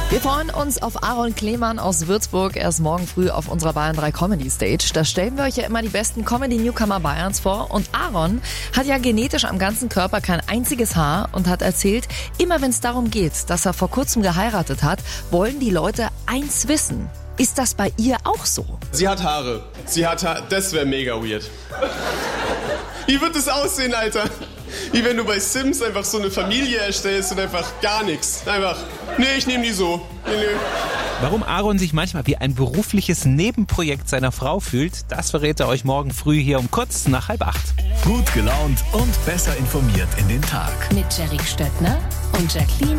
Wir freuen uns auf Aaron Klemann aus Würzburg. Er ist morgen früh auf unserer Bayern 3 Comedy Stage. Da stellen wir euch ja immer die besten Comedy-Newcomer Bayerns vor. Und Aaron hat ja genetisch am ganzen Körper kein einziges Haar und hat erzählt, immer wenn es darum geht, dass er vor kurzem geheiratet hat, wollen die Leute eins wissen. Ist das bei ihr auch so? Sie hat Haare. Das wäre mega weird. Wie wird das aussehen, Alter? Wie wenn du bei Sims einfach so eine Familie erstellst und einfach gar nichts. Einfach, nee, ich nehme die so. Nee. Warum Aaron sich manchmal wie ein berufliches Nebenprojekt seiner Frau fühlt, das verrät er euch morgen früh hier um kurz nach 7:30. Gut gelaunt und besser informiert in den Tag. Mit Jerry Stöttner und Jacqueline